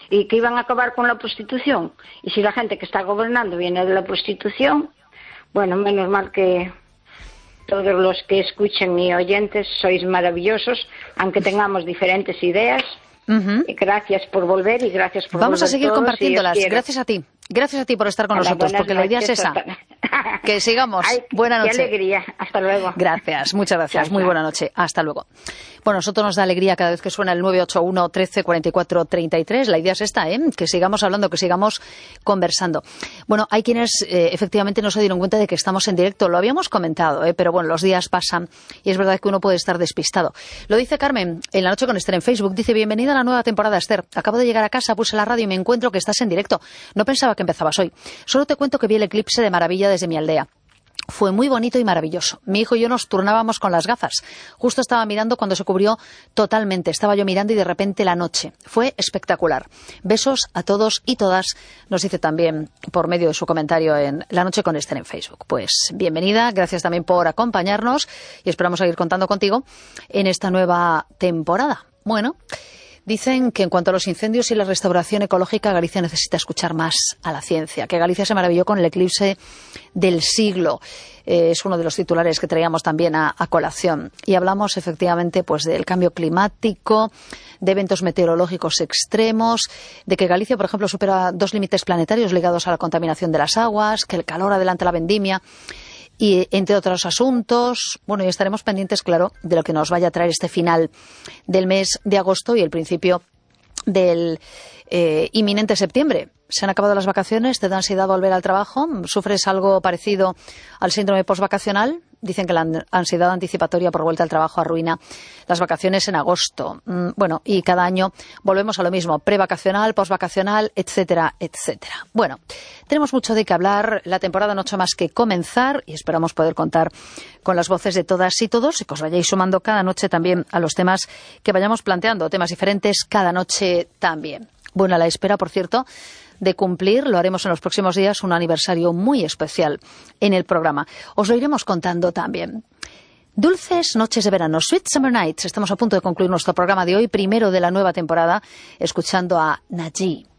y que iban a acabar con la prostitución. Y si la gente que está gobernando viene de la prostitución, bueno, menos mal que todos los que escuchen y oyentes sois maravillosos, aunque tengamos diferentes ideas. Y gracias por volver y gracias por Vamos volver a seguir todos, compartiéndolas. Si Gracias a ti. Gracias a ti por estar con nosotros, porque la idea es esa. Que sigamos. Ay, buena noche. Qué alegría. Hasta luego. Gracias, muchas gracias. Muy buena noche. Hasta luego. Bueno, a nosotros nos da alegría cada vez que suena el 981 13 44 33. La idea es esta, que sigamos hablando, que sigamos conversando. Bueno, hay quienes efectivamente no se dieron cuenta de que estamos en directo. Lo habíamos comentado, pero bueno, los días pasan y es verdad que uno puede estar despistado. Lo dice Carmen en La Noche con Esther en Facebook. Dice, bienvenida a la nueva temporada, Esther. Acabo de llegar a casa, puse la radio y me encuentro que estás en directo. No pensaba que empezabas hoy. Solo te cuento que vi el eclipse de maravilla desde mi aldea. Fue muy bonito y maravilloso. Mi hijo y yo nos turnábamos con las gafas. Justo estaba mirando cuando se cubrió totalmente. Estaba yo mirando y de repente la noche. Fue espectacular. Besos a todos y todas, nos dice también por medio de su comentario en La Noche con Esther en Facebook. Pues bienvenida, gracias también por acompañarnos y esperamos seguir contando contigo en esta nueva temporada. Bueno, dicen que en cuanto a los incendios y la restauración ecológica, Galicia necesita escuchar más a la ciencia, que Galicia se maravilló con el eclipse del siglo. Es uno de los titulares que traíamos también a colación. Y hablamos efectivamente pues del cambio climático, de eventos meteorológicos extremos, de que Galicia, por ejemplo, supera 2 límites planetarios ligados a la contaminación de las aguas, que el calor adelanta la vendimia, y entre otros asuntos. Bueno, y estaremos pendientes, claro, de lo que nos vaya a traer este final del mes de agosto y el principio del inminente septiembre. Se han acabado las vacaciones, te da ansiedad volver al trabajo, sufres algo parecido al síndrome postvacacional. Dicen que la ansiedad anticipatoria por vuelta al trabajo arruina las vacaciones en agosto. Bueno, y cada año volvemos a lo mismo, prevacacional, postvacacional, etcétera, etcétera. Bueno, tenemos mucho de qué hablar, la temporada no ha hecho más que comenzar y esperamos poder contar con las voces de todas y todos y que os vayáis sumando cada noche también a los temas que vayamos planteando, temas diferentes cada noche también. Bueno, a la espera, por cierto, de cumplir, lo haremos en los próximos días, un aniversario muy especial en el programa. Os lo iremos contando también. Dulces noches de verano, Sweet Summer Nights. Estamos a punto de concluir nuestro programa de hoy, primero de la nueva temporada, escuchando a Naji.